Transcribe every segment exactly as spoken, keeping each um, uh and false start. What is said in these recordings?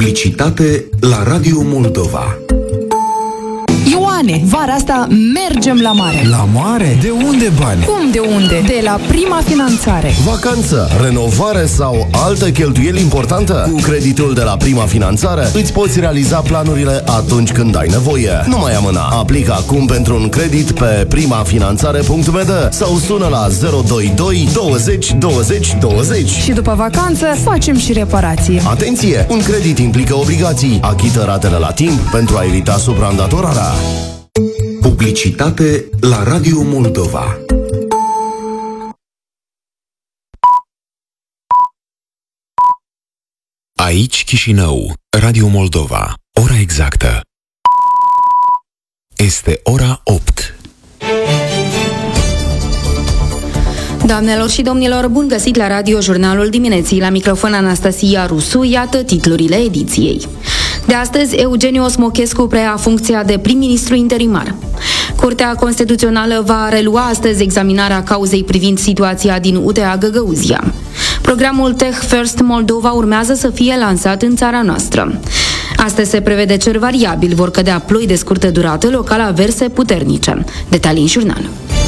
Publicitate la Radio Moldova. Ioane, vara asta mergem la mare. La mare? De unde bani? Cum de unde? De la Prima Finanțare. Vacanță, renovare sau altă cheltuieli importantă? Cu creditul de la Prima Finanțare îți poți realiza planurile atunci când ai nevoie. Nu mai amâna. Aplică acum pentru un credit pe primafinanțare punct b d sau sună la zero doi doi douăzeci douăzeci douăzeci. Și după vacanță facem și reparație. Atenție! Un credit implică obligații. Achită ratele la timp pentru a evita supraîndatorarea. Publicitate la Radio Moldova. Aici Chișinău, Radio Moldova. Ora exactă este ora opt. Doamnelor și domnilor, bun găsit la Radio Jurnalul Dimineții. La microfon Anastasia Rusu, iată titlurile ediției. De astăzi, Eugeniu Osmochescu preia funcția de prim-ministru interimar. Curtea Constituțională va relua astăzi examinarea cauzei privind situația din U T A Găgăuzia. Programul Tech First Moldova urmează să fie lansat în țara noastră. Astăzi se prevede cer variabil, vor cădea ploi de scurtă durată, local averse puternice. Detalii în jurnal.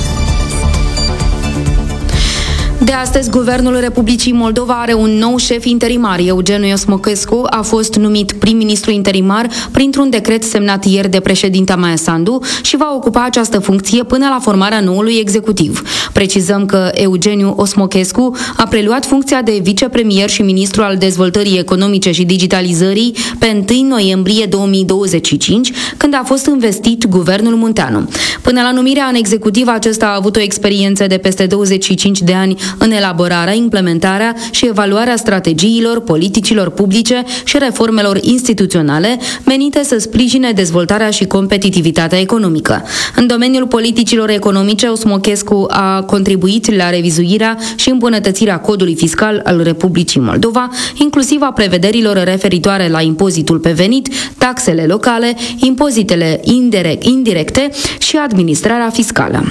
De astăzi, Guvernul Republicii Moldova are un nou șef interimar. Eugeniu Osmochescu a fost numit prim-ministru interimar printr-un decret semnat ieri de președinta Maia Sandu și va ocupa această funcție până la formarea noului executiv. Precizăm că Eugeniu Osmochescu a preluat funcția de vicepremier și ministru al dezvoltării economice și digitalizării pe întâi noiembrie două mii douăzeci și cinci, când a fost investit Guvernul Munteanu. Până la numirea în executiv, acesta a avut o experiență de peste douăzeci și cinci de ani în elaborarea, implementarea și evaluarea strategiilor, politicilor publice și reformelor instituționale menite să sprijine dezvoltarea și competitivitatea economică. În domeniul politicilor economice, Osmochescu a contribuit la revizuirea și îmbunătățirea codului fiscal al Republicii Moldova, inclusiv a prevederilor referitoare la impozitul pe venit, taxele locale, impozitele indirect, indirecte și administrarea fiscală.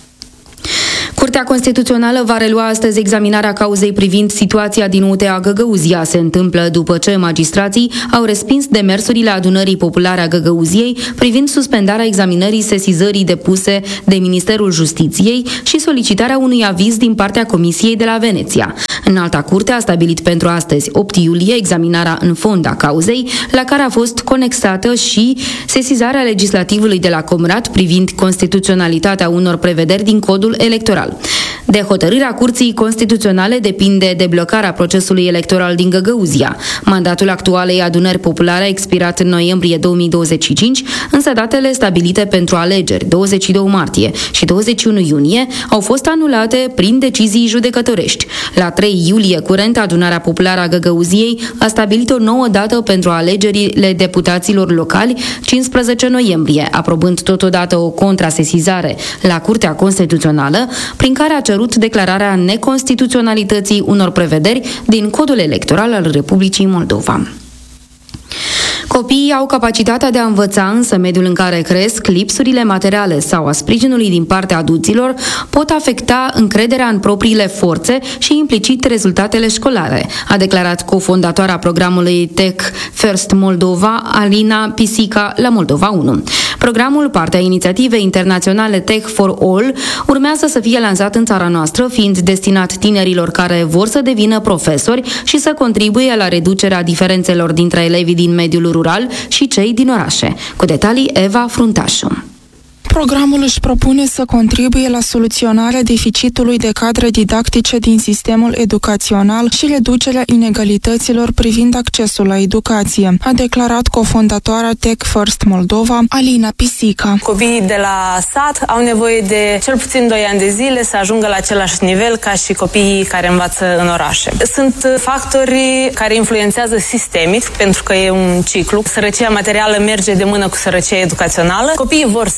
Curtea Constituțională va relua astăzi examinarea cauzei privind situația din U T A Găgăuzia. Se întâmplă după ce magistrații au respins demersurile Adunării Populare a Găgăuziei privind suspendarea examinării sesizării depuse de Ministerul Justiției și solicitarea unui aviz din partea Comisiei de la Veneția. Înalta Curte a stabilit pentru astăzi, opt iulie, examinarea în fond a cauzei, la care a fost conexată și sesizarea legislativului de la Comrat privind constituționalitatea unor prevederi din codul electoral. De hotărârea Curții Constituționale depinde deblocarea procesului electoral din Găgăuzia. Mandatul actualei Adunări Populare a expirat în noiembrie două mii douăzeci și cinci, însă datele stabilite pentru alegeri, douăzeci și doi martie și douăzeci și unu iunie, au fost anulate prin decizii judecătorești. La trei iulie curent, Adunarea Populară a Găgăuziei a stabilit o nouă dată pentru alegerile deputaților locali, cincisprezece noiembrie, aprobând totodată o contrasesizare la Curtea Constituțională, prin care a cerut declararea neconstituționalității unor prevederi din codul electoral al Republicii Moldova. Copiii au capacitatea de a învăța, însă mediul în care cresc, lipsurile materiale sau a sprijinului din partea adulților pot afecta încrederea în propriile forțe și implicit rezultatele școlare, a declarat cofondatoarea programului Tech First Moldova, Alina Pisica, la Moldova unu. Programul, partea inițiativei internaționale Tech for All, urmează să fie lansat în țara noastră, fiind destinat tinerilor care vor să devină profesori și să contribuie la reducerea diferențelor dintre elevii din mediul rural și cei din orașe. Cu detalii, Eva Fruntașu. Programul își propune să contribuie la soluționarea deficitului de cadre didactice din sistemul educațional și reducerea inegalităților privind accesul la educație, a declarat cofondatoarea Tech First Moldova, Alina Pisica. Copiii de la sat au nevoie de cel puțin doi ani de zile să ajungă la același nivel ca și copiii care învață în orașe. Sunt factori care influențează sistemic, pentru că e un ciclu. Sărăcia materială merge de mână cu sărăcia educațională. Copiii vor să învețe.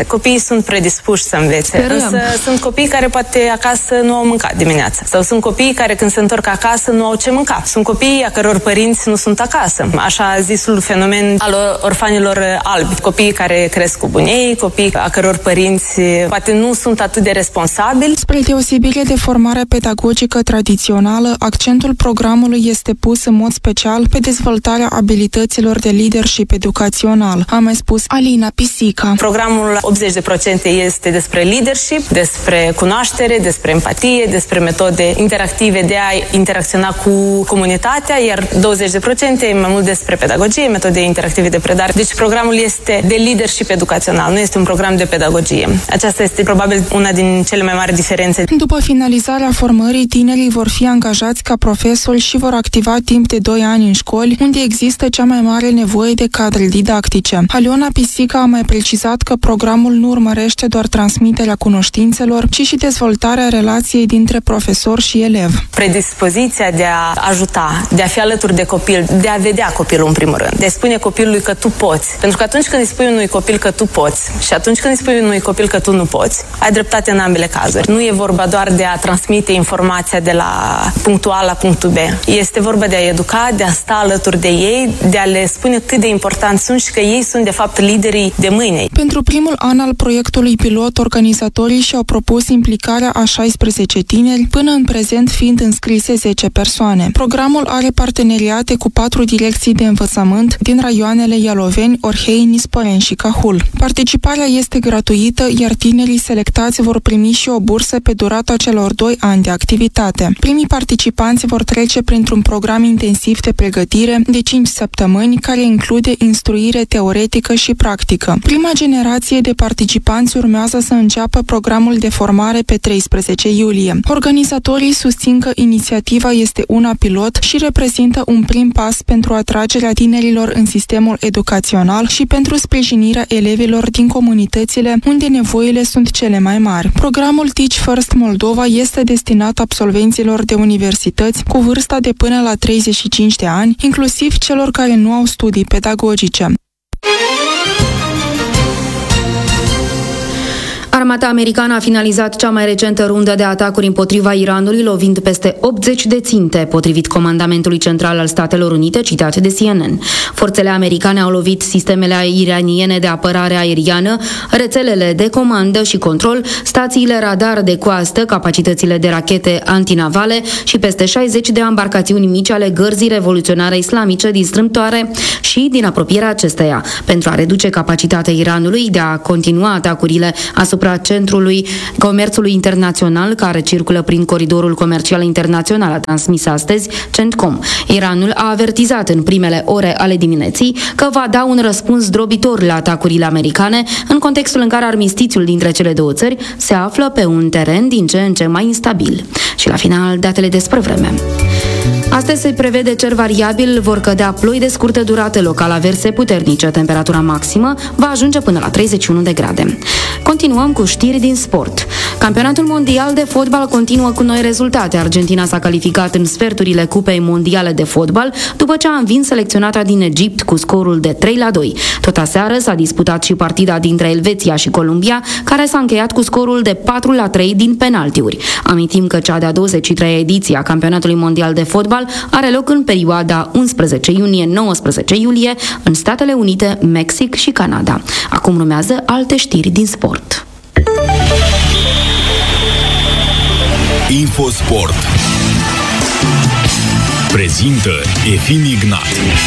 Copiii sunt predispuși să învețe, Sperăm. însă sunt copii care poate acasă nu au mâncat dimineața. Sau sunt copii care când se întorc acasă nu au ce mânca. Sunt copii a căror părinți nu sunt acasă. Așa zisul fenomen al orfanilor albi. Copii care cresc cu bunei, copii a căror părinți poate nu sunt atât de responsabili. Spre deosebire de formarea pedagogică tradițională, accentul programului este pus în mod special pe dezvoltarea abilităților de leadership educațional, a mai spus Alina Pisica. Programul optzeci la sută este despre leadership, despre cunoaștere, despre empatie, despre metode interactive de a interacționa cu comunitatea, iar douăzeci la sută e mai mult despre pedagogie, metode interactive de predare. Deci programul este de leadership educațional, nu este un program de pedagogie. Aceasta este probabil una din cele mai mari diferențe. După finalizarea formării, tinerii vor fi angajați ca profesori și vor activa timp de doi ani în școli, unde există cea mai mare nevoie de cadre didactice. Aliona Pisica a mai precizat că programul nu urmărește doar transmiterea cunoștințelor, ci și dezvoltarea relației dintre profesor și elev. Predispoziția de a ajuta, de a fi alături de copil, de a vedea copilul în primul rând, de a spune copilului că tu poți. Pentru că atunci când îi spui unui copil că tu poți și atunci când îi spui unui copil că tu nu poți, ai dreptate în ambele cazuri. Nu e vorba doar de a transmite informația de la punctul A la punctul B. Este vorba de a educa, de a sta alături de ei, de a le spune cât de important sunt și că ei sunt de fapt liderii de mâine. Pentru primul an al proiectului pilot, organizatorii și-au propus implicarea a șaisprezece tineri, până în prezent fiind înscrise zece persoane. Programul are parteneriate cu patru direcții de învățământ din raioanele Ialoveni, Orhei, Nisporeni și Cahul. Participarea este gratuită, iar tinerii selectați vor primi și o bursă pe durata celor doi ani de activitate. Primii participanți vor trece printr-un program intensiv de pregătire de cinci săptămâni, care include instruire teoretică și practică. Prima generație de participanți urmează să înceapă programul de formare pe treisprezece iulie. Organizatorii susțin că inițiativa este una pilot și reprezintă un prim pas pentru atragerea tinerilor în sistemul educațional și pentru sprijinirea elevilor din comunitățile unde nevoile sunt cele mai mari. Programul Teach First Moldova este destinat absolvenților de universități cu vârsta de până la treizeci și cinci de ani, inclusiv celor care nu au studii pedagogice. Armata americană a finalizat cea mai recentă rundă de atacuri împotriva Iranului, lovind peste optzeci de ținte, potrivit Comandamentului Central al Statelor Unite, citat de C N N. Forțele americane au lovit sistemele iraniene de apărare aeriană, rețelele de comandă și control, stațiile radar de coastă, capacitățile de rachete antinavale și peste șaizeci de embarcațiuni mici ale Gărzii Revoluționare Islamice din strâmtoare și din apropierea acesteia, pentru a reduce capacitatea Iranului de a continua atacurile asupra Centrului Comerțului Internațional, care circulă prin coridorul comercial internațional, a transmis astăzi CENTCOM. Iranul a avertizat în primele ore ale dimineții că va da un răspuns zdrobitor la atacurile americane, în contextul în care armistițiul dintre cele două țări se află pe un teren din ce în ce mai instabil. Și la final, datele despre vreme. Astăzi se prevede cer variabil, vor cădea ploi de scurtă durată, local averse puternice. Temperatura maximă va ajunge până la treizeci și unu de grade. Continuăm cu știri din sport. Campionatul mondial de fotbal continuă cu noi rezultate. Argentina s-a calificat în sferturile Cupei Mondiale de Fotbal după ce a învins selecționata din Egipt cu scorul de trei la doi. Tot aseară s-a disputat și partida dintre Elveția și Columbia, care s-a încheiat cu scorul de patru la trei din penaltiuri. Amintim că cea de-a douăzeci și treia ediție a Campionatului Mondial de Fotbal are loc în perioada unsprezece iunie - nouăsprezece iulie în Statele Unite, Mexic și Canada. Acum urmează alte știri din sport. Infosport prezintă Efim Ignat.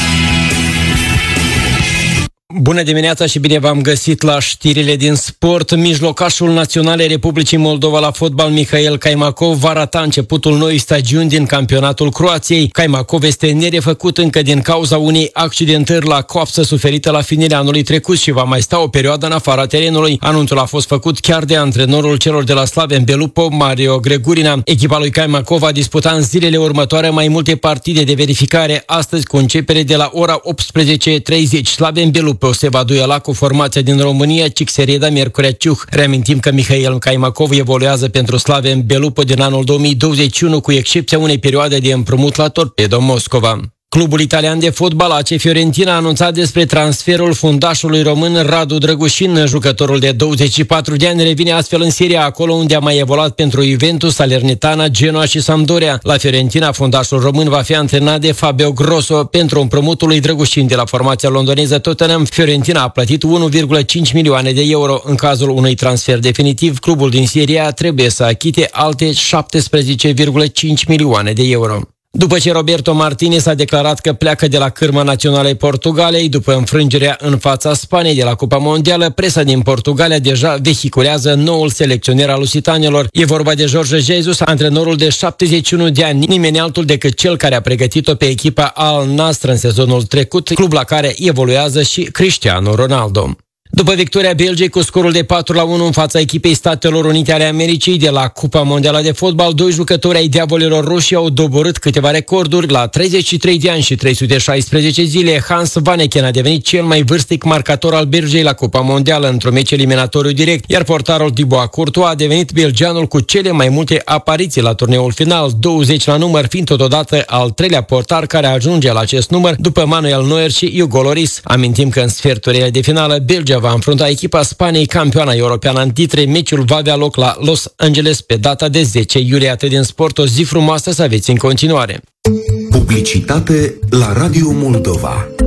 Bună dimineața și bine v-am găsit la știrile din sport. Mijlocașul Național al Republicii Moldova la fotbal, Mihail Caimakov, va rata începutul noii stagiuni din campionatul Croației. Caimakov este nerefăcut încă din cauza unei accidentări la coapsă suferită la finirea anului trecut și va mai sta o perioadă în afara terenului. Anunțul a fost făcut chiar de antrenorul celor de la Slaven Belupo, Mario Gregurina. Echipa lui Caimakov a disputat în zilele următoare mai multe partide de verificare, astăzi cu începere de la ora optsprezece și treizeci. Slaven Belupo se va duela cu formația din România, Cixereda, Miercurea Ciuh. Reamintim că Mihail Caimakov evoluează pentru Slaven Belupo din anul două mii douăzeci și unu, cu excepția unei perioade de împrumut la Torpedo Moscova. Clubul italian de fotbal A C Fiorentina a anunțat despre transferul fundașului român Radu Drăgușin. Jucătorul de douăzeci și patru de ani revine astfel în Serie A, acolo unde a mai evoluat pentru Juventus, Salernitana, Genoa și Sampdoria. La Fiorentina, fundașul român va fi antrenat de Fabio Grosso. Pentru împrumutul lui Drăgușin de la formația londoneză Tottenham, Fiorentina a plătit unu virgulă cinci milioane de euro. În cazul unui transfer definitiv, clubul din Serie A trebuie să achite alte șaptesprezece virgulă cinci milioane de euro. După ce Roberto Martinez a declarat că pleacă de la cârma națională Portugalei după înfrângerea în fața Spaniei de la Cupa Mondială, presa din Portugalia deja vehiculează noul selecționer al lusitanilor. E vorba de Jorge Jesus, antrenorul de șaptezeci și unu de ani, nimeni altul decât cel care a pregătit-o pe echipa Al Nassr în sezonul trecut, club la care evoluează și Cristiano Ronaldo. După victoria Belgiei cu scorul de patru la unu în fața echipei Statelor Unite ale Americii de la Cupa Mondială de Fotbal, doi jucători ai diavolilor roșii au doborât câteva recorduri. La treizeci și trei de ani și trei sute șaisprezece zile, Hans Vanaken a devenit cel mai vârstic marcator al Belgiei la Cupa Mondială într-un meci eliminatoriu direct, iar portarul Thibaut Courtois a devenit belgianul cu cele mai multe apariții la turneul final, douăzeci la număr, fiind totodată al treilea portar care ajunge la acest număr după Manuel Neuer și Hugo Lloris. Amintim că în sferturile de finală Belgia va înfrunta echipa Spaniei, campioana europeană în titre. Meciul va avea loc la Los Angeles pe data de zece iulie. Atât din sport, o zi frumoasă să aveți în continuare. Publicitate la Radio Moldova.